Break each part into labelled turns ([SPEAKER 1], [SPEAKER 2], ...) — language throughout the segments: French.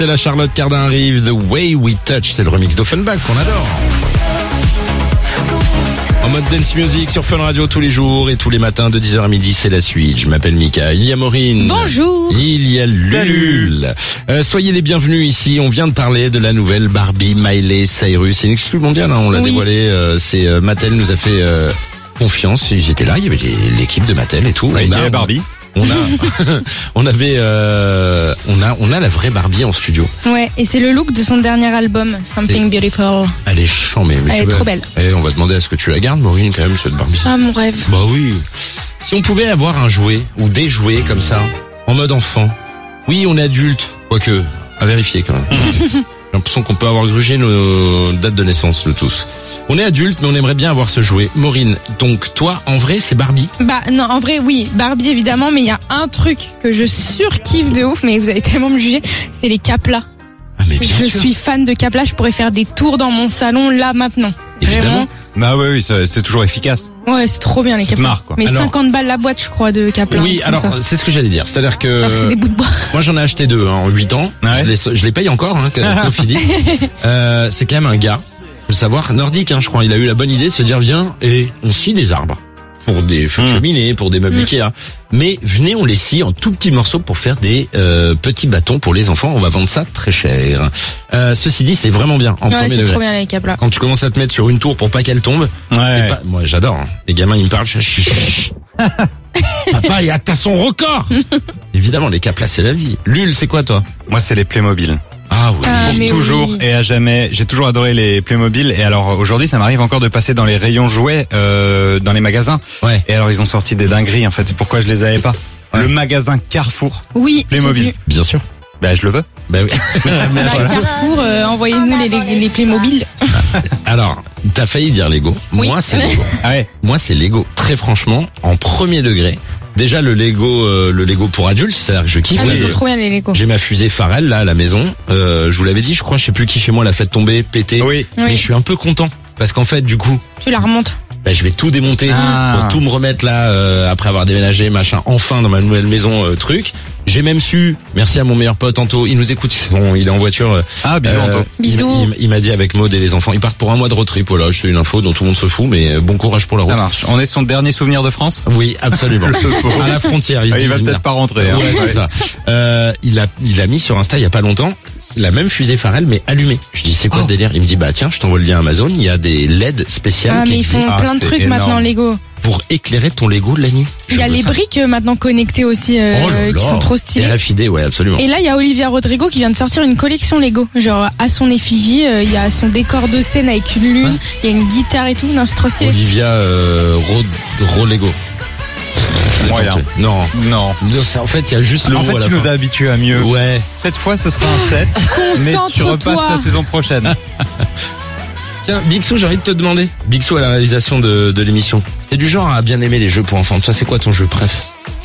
[SPEAKER 1] C'est la Charlotte Cardin arrive, The Way We Touch, c'est le remix d'Offenbach qu'on adore. En mode dance music sur Fun Radio tous les jours et tous les matins de 10h à midi, c'est la suite. Je m'appelle Mika, il y a Maureen.
[SPEAKER 2] Bonjour.
[SPEAKER 1] Il y a Lul. Soyez les bienvenus ici, on vient de parler de la nouvelle Barbie Miley Cyrus. C'est une exclue mondiale, hein, on l'a dévoilé. C'est Mattel nous a fait confiance. J'étais là, il y avait l'équipe de Mattel et tout.
[SPEAKER 3] Ouais, il y avait Barbie.
[SPEAKER 1] On a la vraie Barbie en studio.
[SPEAKER 2] Ouais, et c'est le look de son dernier album, Something Beautiful.
[SPEAKER 1] Elle est chambée.
[SPEAKER 2] Elle est trop belle.
[SPEAKER 1] On va demander à ce que tu la gardes, Maureen, quand même, cette Barbie.
[SPEAKER 2] Ah, mon rêve.
[SPEAKER 1] Bah oui. Si on pouvait avoir un jouet ou des jouets comme ça, en mode enfant. Oui, on est adulte. Quoique, à vérifier quand même. J'ai l'impression qu'on peut avoir grugé nos dates de naissance, le tous. On est adulte, mais on aimerait bien avoir ce jouet. Maureen, donc toi, en vrai, c'est Barbie?
[SPEAKER 2] Bah non, en vrai, oui, Barbie évidemment, mais il y a un truc que je surkiffe de ouf, mais vous allez tellement me juger, c'est les caplas.
[SPEAKER 1] Ah mais bien
[SPEAKER 2] Je
[SPEAKER 1] sûr.
[SPEAKER 2] suis fan de caplas, je pourrais faire des tours dans mon salon là maintenant.
[SPEAKER 1] Évidemment.
[SPEAKER 3] Bah oui, c'est toujours efficace.
[SPEAKER 2] Ouais, c'est trop bien les caplas.
[SPEAKER 3] Marre, quoi.
[SPEAKER 2] Mais
[SPEAKER 1] Alors-
[SPEAKER 2] 50 balles la boîte, je crois, de caplas.
[SPEAKER 1] Oui, alors c'est ce que j'allais dire. C'est-à-dire que
[SPEAKER 2] Alors que c'est des bouts de bois.
[SPEAKER 1] moi j'en ai acheté 2 en 8 ans.
[SPEAKER 3] Ouais.
[SPEAKER 1] Je les paye encore, hein, Cofidis. C'est quand même un gars, faut le savoir, nordique, hein, je crois. Il a eu la bonne idée de se dire viens et on scie des arbres pour des feux de cheminée, pour des meubles Ikea. Mais venez, on les scie en tout petits morceaux pour faire des petits bâtons pour les enfants. On va vendre ça très cher. Ceci dit, c'est vraiment bien en
[SPEAKER 2] Ouais,
[SPEAKER 1] premier
[SPEAKER 2] c'est
[SPEAKER 1] degré.
[SPEAKER 2] trop bien les caplas.
[SPEAKER 1] Quand tu commences à te mettre sur une tour pour pas qu'elle tombe,
[SPEAKER 3] Ouais.
[SPEAKER 1] et pas- moi j'adore. Hein. Les gamins ils me parlent, papa, t'as son record. Évidemment, les caplas c'est la vie. Lul, c'est quoi toi?
[SPEAKER 3] Moi, c'est les Playmobil.
[SPEAKER 1] Ah oui.
[SPEAKER 2] Ah, mais
[SPEAKER 3] Toujours
[SPEAKER 2] oui.
[SPEAKER 3] et à jamais. J'ai toujours adoré les Playmobil. Et alors aujourd'hui, ça m'arrive encore de passer dans les rayons jouets, dans les magasins.
[SPEAKER 1] Ouais.
[SPEAKER 3] Et alors, ils ont sorti des dingueries. En fait, c'est pourquoi je les avais pas. Le magasin Carrefour.
[SPEAKER 2] Oui,
[SPEAKER 3] Playmobil.
[SPEAKER 2] j'ai vu.
[SPEAKER 1] Bien sûr.
[SPEAKER 3] Bah, je le veux.
[SPEAKER 1] Bah oui.
[SPEAKER 2] Bah, Carrefour, envoyez-nous les Playmobil.
[SPEAKER 1] Alors, t'as failli dire Lego.
[SPEAKER 2] Oui.
[SPEAKER 1] Moi, c'est Lego.
[SPEAKER 3] Ah ouais.
[SPEAKER 1] Moi, c'est Lego. Très franchement, en premier degré. Déjà, le Lego pour adultes, c'est-à-dire que je kiffe.
[SPEAKER 2] Ah oui,
[SPEAKER 1] Là,
[SPEAKER 2] c'est trop bien les Lego.
[SPEAKER 1] j'ai ma fusée Pharrell, là, à la maison. Je vous l'avais dit, je crois, je sais plus qui chez moi l'a fait tomber, péter.
[SPEAKER 3] Oui.
[SPEAKER 1] Mais
[SPEAKER 2] Oui.
[SPEAKER 1] je suis un peu content. Parce qu'en fait, du coup,
[SPEAKER 2] Tu la remontes.
[SPEAKER 1] bah, je vais tout démonter
[SPEAKER 3] Ah.
[SPEAKER 1] pour tout me remettre là, après avoir déménagé, machin, enfin, dans ma nouvelle maison, truc. J'ai même su, merci à mon meilleur pote Anto, il nous écoute, bon, il est en voiture.
[SPEAKER 3] Ah, bisous, Anto.
[SPEAKER 2] Bisous.
[SPEAKER 1] Il m'a dit avec Maud et les enfants, ils partent pour un mois de road trip. Voilà, c'est une info dont tout le monde se fout, mais bon courage pour la route.
[SPEAKER 3] Ça marche. On est son dernier souvenir de France.
[SPEAKER 1] Oui, absolument. À la frontière, ils
[SPEAKER 3] Ah, il va
[SPEAKER 1] disent,
[SPEAKER 3] peut-être pas rentrer. Hein.
[SPEAKER 1] Ouais, c'est ça. Il a mis sur Insta il y a pas longtemps la même fusée Pharrell mais allumée. Je dis c'est quoi ce délire? Il me dit bah tiens, je t'envoie le lien Amazon, il y a des LED spéciales
[SPEAKER 2] Ah,
[SPEAKER 1] qui
[SPEAKER 2] mais ils font
[SPEAKER 1] existent
[SPEAKER 2] plein de
[SPEAKER 3] c'est
[SPEAKER 2] trucs
[SPEAKER 3] énorme.
[SPEAKER 2] maintenant, Lego.
[SPEAKER 1] pour éclairer ton Lego de la nuit.
[SPEAKER 2] Il y a
[SPEAKER 1] Je veux
[SPEAKER 2] les
[SPEAKER 1] ça.
[SPEAKER 2] briques maintenant connectées aussi,
[SPEAKER 1] Oh là là.
[SPEAKER 2] qui sont trop stylées.
[SPEAKER 1] RFID, ouais, absolument.
[SPEAKER 2] Et là, il y a Olivia Rodrigo qui vient de sortir une collection Lego. Genre, à son effigie, il y a son décor de scène avec une lune, il y a une guitare et tout. Non, c'est trop stylé.
[SPEAKER 1] Olivia Lego.
[SPEAKER 3] Moyen.
[SPEAKER 1] Non.
[SPEAKER 3] Non.
[SPEAKER 1] Non, en fait, il y a juste le
[SPEAKER 3] En
[SPEAKER 1] mot
[SPEAKER 3] fait,
[SPEAKER 1] à la
[SPEAKER 3] tu nous
[SPEAKER 1] fin.
[SPEAKER 3] as habitués à mieux.
[SPEAKER 1] Ouais.
[SPEAKER 3] Cette fois, ce sera un 7. Mais tu repasses
[SPEAKER 2] Concentre-toi.
[SPEAKER 3] la saison prochaine.
[SPEAKER 1] Tiens, Bixou, j'ai envie de te demander. Bixou à la réalisation de l'émission. T'es du genre à bien aimer les jeux pour enfants. Toi, c'est quoi ton jeu préf?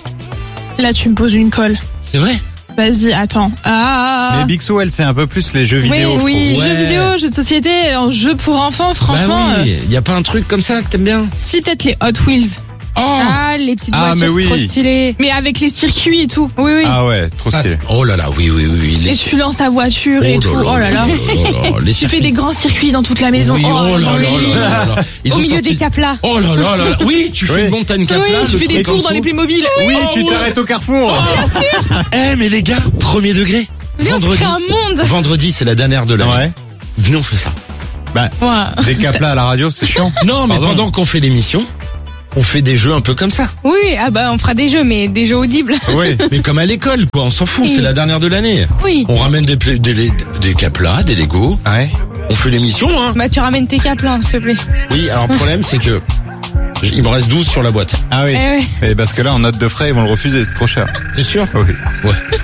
[SPEAKER 4] Là, tu me poses une colle.
[SPEAKER 1] C'est vrai?
[SPEAKER 4] Vas-y, attends.
[SPEAKER 3] Mais Bixou, elle, c'est un peu plus les jeux
[SPEAKER 4] Oui,
[SPEAKER 3] vidéo.
[SPEAKER 4] oui,
[SPEAKER 3] je trouve.
[SPEAKER 1] Ouais.
[SPEAKER 4] jeux vidéo, jeux de société, en jeux pour enfants, franchement.
[SPEAKER 1] Bah oui. Y a pas un truc comme ça que t'aimes bien?
[SPEAKER 4] Si, peut-être les Hot Wheels.
[SPEAKER 1] Oh!
[SPEAKER 2] Ah, les petites
[SPEAKER 3] Ah, mais
[SPEAKER 2] voitures, c'est
[SPEAKER 3] oui.
[SPEAKER 2] trop stylé.
[SPEAKER 4] Mais avec les circuits et tout.
[SPEAKER 2] Oui, oui.
[SPEAKER 3] Ah ouais, trop
[SPEAKER 1] Ça,
[SPEAKER 3] stylé.
[SPEAKER 1] c'est- oh là là, oui.
[SPEAKER 4] Et tu lances ta voiture et tout. Oh là là.
[SPEAKER 1] Les
[SPEAKER 4] Tu fais des grands circuits dans toute la maison.
[SPEAKER 1] Oui, oh là là
[SPEAKER 4] oui.
[SPEAKER 1] là là. Ils
[SPEAKER 2] Au
[SPEAKER 1] ont
[SPEAKER 2] milieu
[SPEAKER 1] sorti-
[SPEAKER 2] des caplas.
[SPEAKER 1] Oh là là là là. Oui, tu fais
[SPEAKER 3] Oui.
[SPEAKER 1] une montagne cap
[SPEAKER 4] Oui,
[SPEAKER 1] là,
[SPEAKER 4] tu
[SPEAKER 1] le
[SPEAKER 4] fais des
[SPEAKER 1] truc en
[SPEAKER 4] tours dans les
[SPEAKER 1] dessous.
[SPEAKER 4] Playmobil.
[SPEAKER 3] Oui,
[SPEAKER 1] Oh,
[SPEAKER 3] tu
[SPEAKER 1] ouais.
[SPEAKER 3] t'arrêtes au Carrefour.
[SPEAKER 1] Eh, mais les gars, premier degré.
[SPEAKER 2] Venez, on se crée un monde.
[SPEAKER 1] Vendredi, c'est la dernière de l'année.
[SPEAKER 3] Ouais.
[SPEAKER 1] Venez, on fait ça.
[SPEAKER 3] Bah,
[SPEAKER 4] Ouais.
[SPEAKER 3] des caplas à la radio, c'est chiant.
[SPEAKER 1] Non, mais
[SPEAKER 3] Pardon.
[SPEAKER 1] pendant qu'on fait l'émission, on fait des jeux un peu comme ça.
[SPEAKER 2] Oui, ah bah, on fera des jeux, mais des jeux audibles.
[SPEAKER 3] Oui.
[SPEAKER 1] Mais comme à l'école, quoi. On s'en fout,
[SPEAKER 2] Oui.
[SPEAKER 1] c'est la dernière de l'année.
[SPEAKER 2] Oui.
[SPEAKER 1] On ramène des caplas, des Lego.
[SPEAKER 3] Ouais.
[SPEAKER 1] On fait l'émission, hein.
[SPEAKER 2] Bah, tu ramènes tes caplas, s'il te plaît.
[SPEAKER 1] Oui, alors le problème, c'est que il me reste 12 sur la boîte.
[SPEAKER 3] Ah oui.
[SPEAKER 2] Eh ouais.
[SPEAKER 3] Mais parce que là, en note de frais, ils vont le refuser, c'est trop cher.
[SPEAKER 1] T'es sûr?
[SPEAKER 3] Oui.
[SPEAKER 1] Ouais.